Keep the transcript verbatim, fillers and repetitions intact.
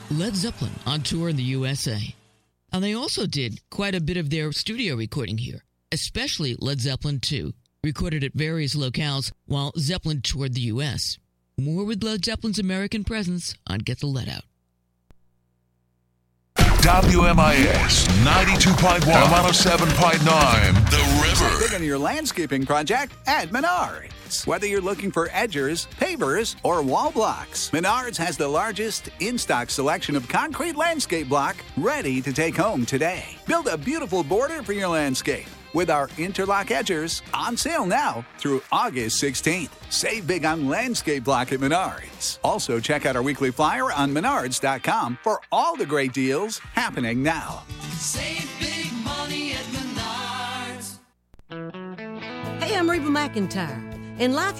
Led Zeppelin on tour in the U S A. And they also did quite a bit of their studio recording here, especially Led Zeppelin two, recorded at various locales while Zeppelin toured the U S. More with Led Zeppelin's American presence on Get the Let Out. W M I S ninety-two point one and one oh seven point nine The River. Big on your landscaping project at Menards. Whether you're looking for edgers, pavers, or wall blocks, Menards has the largest in-stock selection of concrete landscape block ready to take home today. Build a beautiful border for your landscape with our interlock edgers on sale now through August sixteenth. Save big on landscape block at Menards. Also, check out our weekly flyer on menards dot com for all the great deals happening now. Save big money at Menards. Hey, I'm Reba McEntire. In life,